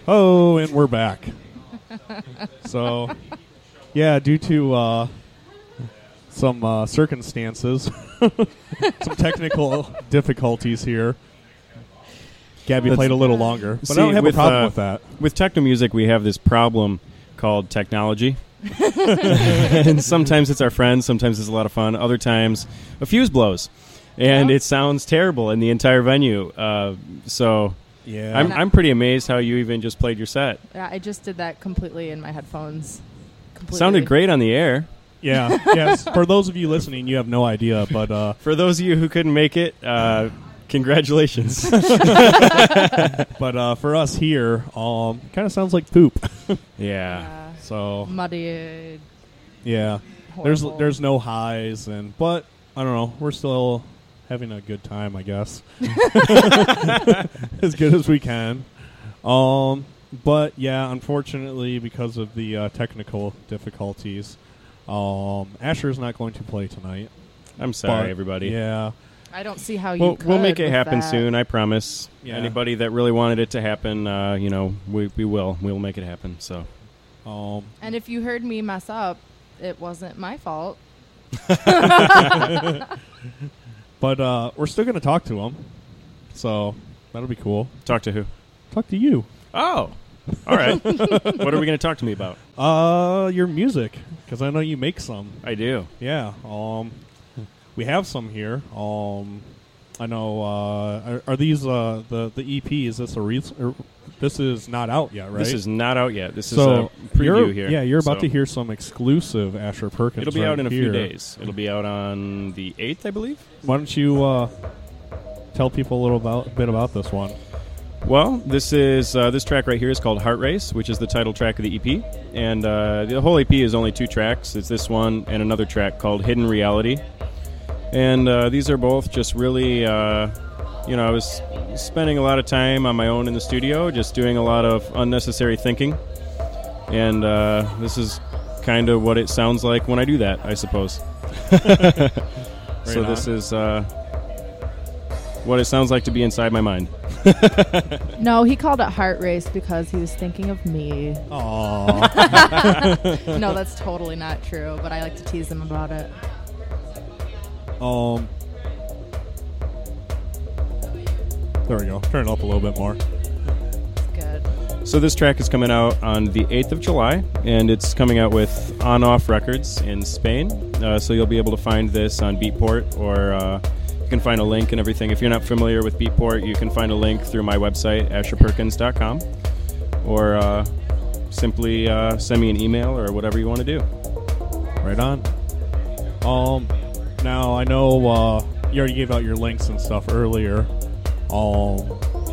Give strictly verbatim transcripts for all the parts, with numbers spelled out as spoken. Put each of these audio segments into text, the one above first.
Oh, and we're back. So, yeah, due to uh, some uh, circumstances, some technical difficulties here, Gabby That's, played a little longer, but see, I don't have with, a problem uh, with that. With techno music, we have this problem called technology. And sometimes it's our friends, sometimes it's a lot of fun. Other times, a fuse blows, and Yeah. it sounds terrible in the entire venue. Uh, so, Yeah, I'm I'm pretty amazed how you even just played your set. Yeah, I just did that completely in my headphones. Completely. Sounded great on the air. yeah, yes. For those of you listening, you have no idea, but uh, For those of you who couldn't make it, uh, congratulations. but uh, for us here, um, kind of sounds like poop. Yeah. Yeah. So Muddy. yeah, there's Horrible. there's no highs, and but I don't know. We're still having a good time, I guess, as good as we can. Um, but yeah, unfortunately, because of the uh, technical difficulties, um, Asher's not going to play tonight. I'm sorry, But, everybody. Yeah, I don't see how you We'll, could we'll make it with happen that. soon, I promise. Yeah. Anybody that really wanted it to happen, uh, you know, we, we will. We'll make it happen. So, um, And if you heard me mess up, it wasn't my fault. but uh, we're still going to talk to him, so that'll be cool. talk to who? Talk to you. Oh, all right. What are we going to talk to me about? Uh, your music, because I know you make some. I do. Yeah. Um, we have some here. Um, I know. Uh, are, are these uh the the E P? Is this a re- er, This is not out yet, right? This is not out yet. This so is a preview you're, here. Yeah, you're about So to hear some exclusive Asher Perkins. It'll be right out in a here. few days. It'll be out on the eighth, I believe. Why don't you uh, tell people a little about, bit about this one? Well, this is uh, this track right here is called Heart Race, which is the title track of the E P. And uh, the whole E P is only two tracks. It's this one and another track called Hidden Reality. And uh, these are both just really, uh, you know, I was spending a lot of time on my own in the studio, just doing a lot of unnecessary thinking. And uh, this is kind of what it sounds like when I do that, I suppose. So this is uh, what it sounds like to be inside my mind. No, he called it Heart Race because he was thinking of me. Aww. No, that's totally not true, but I like to tease him about it. um. There we go. Turn it up a little bit more. It's good. So this track is coming out on the eighth of July, and it's coming out with On Off Records in Spain. Uh, so you'll be able to find this on Beatport, or uh, you can find a link and everything. If you're not familiar with Beatport, you can find a link through my website, asher perkins dot com, or uh, simply uh, send me an email or whatever you want to do. Right on. Um. Now I know uh, you already gave out your links and stuff earlier. Um.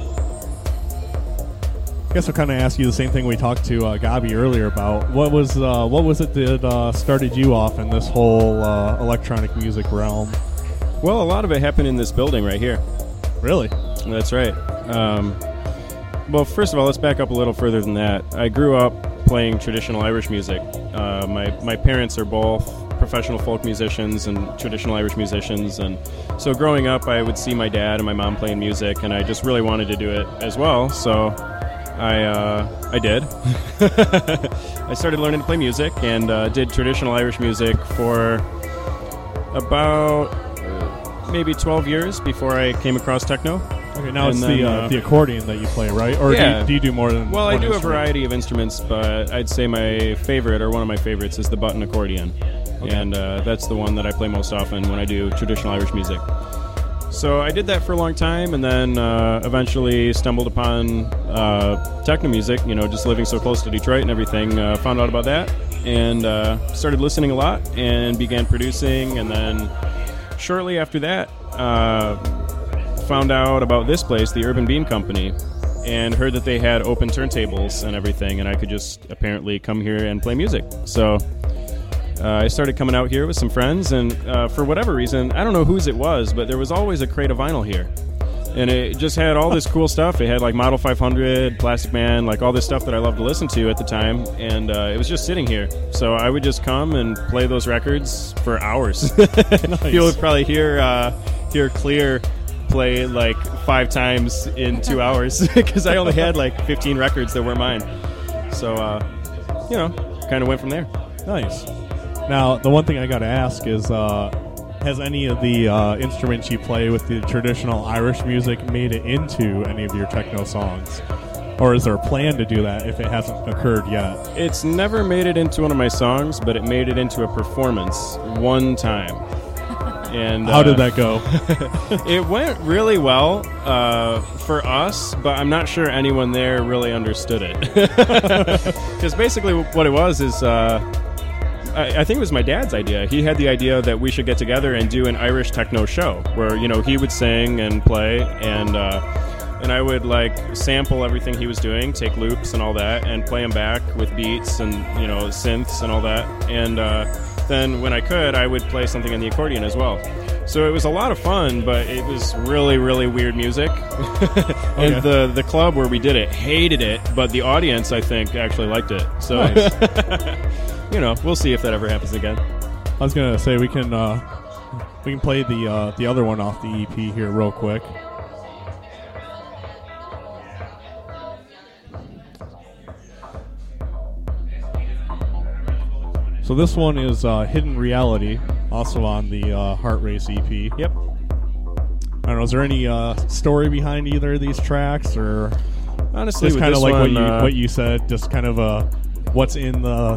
I guess I'll kind of ask you the same thing we talked to uh, Gabi earlier about. What was uh, what was it that uh, started you off in this whole uh, electronic music realm? Well, a lot of it happened in this building right here. Really? That's right. Um, well, first of all, let's back up a little further than that. I grew up playing traditional Irish music. Uh, my my parents are both professional folk musicians and traditional Irish musicians, and so growing up, I would see my dad and my mom playing music, and I just really wanted to do it as well. So I uh, I did. I started learning to play music and uh, did traditional Irish music for about uh, maybe twelve years before I came across techno. Okay, now And it's then, the uh, uh, the accordion that you play, right? Or Yeah. do, you, do you do more than Well, I one do a instrument? variety of instruments, but I'd say my favorite, or one of my favorites, is the button accordion. Okay. And uh, that's the one that I play most often when I do traditional Irish music. So I did that for a long time, and then uh, eventually stumbled upon uh, techno music, you know, just living so close to Detroit and everything. Uh, found out about that, and uh, started listening a lot, and began producing, and then shortly after that, uh, found out about this place, the Urban Bean Company, and heard that they had open turntables and everything, and I could just apparently come here and play music. So uh, I started coming out here with some friends, and uh, for whatever reason, I don't know whose it was, but there was always a crate of vinyl here. And it just had all this cool stuff. It had like Model five hundred, Plastic Man, like all this stuff that I loved to listen to at the time, and uh, it was just sitting here. So I would just come and play those records for hours. Nice. You'll probably hear uh, hear clear play like five times in two hours because I only had like fifteen records that were mine. So, uh, you know, kind of went from there. Nice. Now, the one thing I got to ask is, uh, has any of the uh, instruments you play with the traditional Irish music made it into any of your techno songs? Or is there a plan to do that if it hasn't occurred yet? It's never made it into one of my songs, but it made it into a performance one time. And how uh, did that go? It went really well uh, for us, but I'm not sure anyone there really understood it. Because basically what it was is... Uh, I think it was my dad's idea. He had the idea that we should get together and do an Irish techno show where, you know, he would sing and play, and uh, and I would like sample everything he was doing, take loops and all that, and play them back with beats and, you know, synths and all that. And uh, then when I could, I would play something in the accordion as well. So it was a lot of fun, but it was really, really weird music. And Okay. the the club where we did it hated it, but the audience, I think, actually liked it. So. Nice. You know, we'll see if that ever happens again. I was gonna say we can uh, we can play the uh, the other one off the E P here real quick. So this one is uh, Hidden Reality, also on the uh, Heart Race E P. Yep. I don't know. Is there any uh, story behind either of these tracks, or Honestly, just with kind of this like one, what you uh, what you said, just kind of uh, what's in the